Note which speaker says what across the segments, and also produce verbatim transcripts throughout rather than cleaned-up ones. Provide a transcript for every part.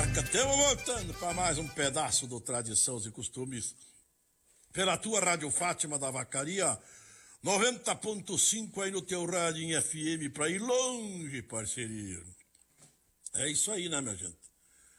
Speaker 1: Toca, estamos voltando para mais um pedaço do Tradições e Costumes pela tua Rádio Fátima da Vacaria, noventa ponto cinco aí no teu rádio em F M para ir longe, parceria. É isso aí, né, minha gente?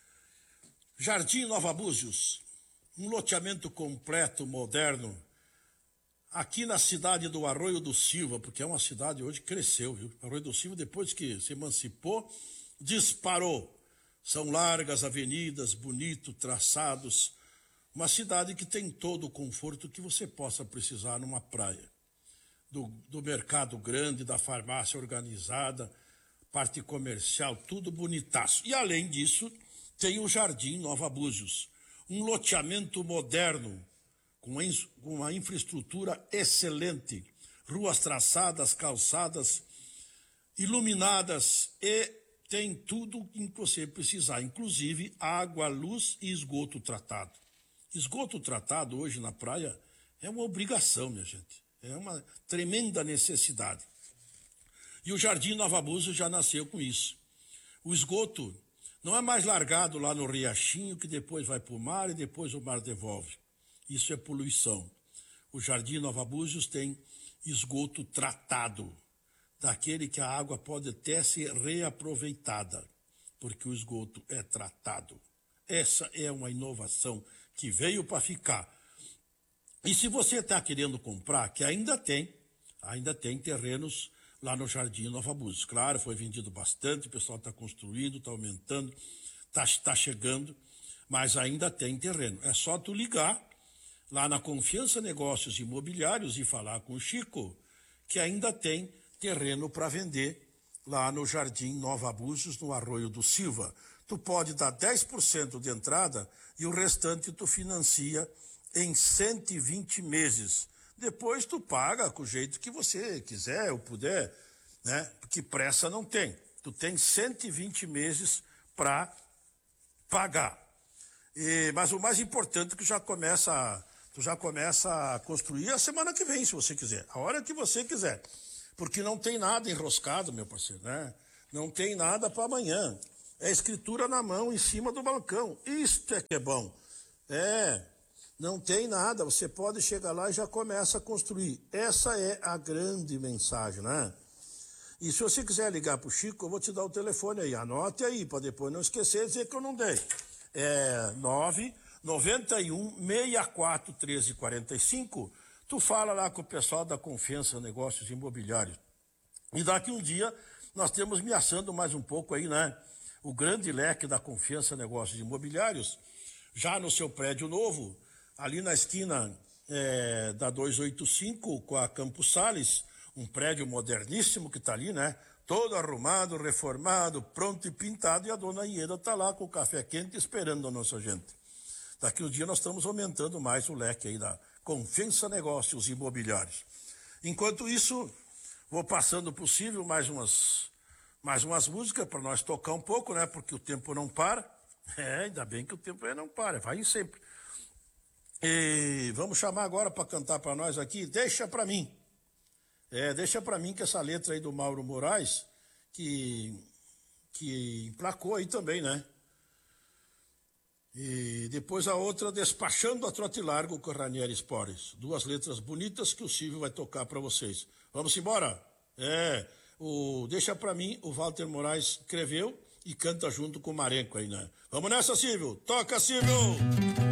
Speaker 1: Jardim Nova Búzios, um loteamento completo, moderno, aqui na cidade do Arroio do Silva, porque é uma cidade hoje que cresceu, viu? Arroio do Silva, depois que se emancipou, disparou. São largas avenidas, bonito, traçados, uma cidade que tem todo o conforto que você possa precisar numa praia. Do, do mercado grande, da farmácia organizada, parte comercial, tudo bonitaço. E além disso, tem o Jardim Nova Búzios, um loteamento moderno, com uma infraestrutura excelente, ruas traçadas, calçadas, iluminadas e tem tudo que você precisar, inclusive água, luz e esgoto tratado. Esgoto tratado hoje na praia é uma obrigação, minha gente. É uma tremenda necessidade. E o Jardim Nova Búzios já nasceu com isso. O esgoto não é mais largado lá no riachinho que depois vai para o mar e depois o mar devolve. Isso é poluição. O Jardim Nova Búzios tem esgoto tratado, daquele que a água pode até ser reaproveitada, porque o esgoto é tratado. Essa é uma inovação que veio para ficar. E se você está querendo comprar, que ainda tem, ainda tem terrenos lá no Jardim Nova Búzios. Claro, foi vendido bastante, o pessoal está construindo, está aumentando, está tá chegando, mas ainda tem terreno. É só tu ligar lá na Confiança Negócios Imobiliários e falar com o Chico, que ainda tem terreno para vender lá no Jardim Nova Búzios, no Arroio do Silva. Tu pode dar dez por cento de entrada e o restante tu financia em cento e vinte meses. Depois tu paga com o jeito que você quiser ou puder, né? Porque pressa não tem. Tu tem cento e vinte meses para pagar. E, mas o mais importante é que já começa, tu já começa a construir a semana que vem, se você quiser. A hora que você quiser. Porque não tem nada enroscado, meu parceiro, né? Não tem nada para amanhã. É escritura na mão, em cima do balcão. Isto é que é bom. É, não tem nada. Você pode chegar lá e já começa a construir. Essa é a grande mensagem, né? E se você quiser ligar pro Chico, eu vou te dar o telefone aí. Anote aí, para depois não esquecer de dizer que eu não dei. É nove nove um, seis quatro, um três quatro cinco. Tu fala lá com o pessoal da Confiança Negócios Imobiliários. E daqui um dia nós temos ameaçando mais um pouco aí, né? O grande leque da Confiança Negócios Imobiliários, já no seu prédio novo, ali na esquina é, da duzentos e oitenta e cinco com a Campos Sales, um prédio moderníssimo que está ali, né? Todo arrumado, reformado, pronto e pintado, e a dona Ieda está lá com o café quente esperando a nossa gente. Daqui um dia nós estamos aumentando mais o leque aí da Confiança Negócios Imobiliários. Enquanto isso, vou passando possível mais umas, mais umas músicas para nós tocar um pouco, né? Porque o tempo não para. É, ainda bem que o tempo aí não para, vai sempre. E vamos chamar agora para cantar para nós aqui, Deixa Pra Mim. É, Deixa Pra Mim, que essa letra aí do Mauro Moraes, que, que emplacou aí também, né? E depois a outra, Despachando a Trote Largo com Ranieri Spores. Duas letras bonitas que o Silvio vai tocar para vocês. Vamos embora? É, o Deixa Pra Mim, o Walter Moraes escreveu e canta junto com o Marenco aí, né? Vamos nessa, Silvio! Toca, Silvio!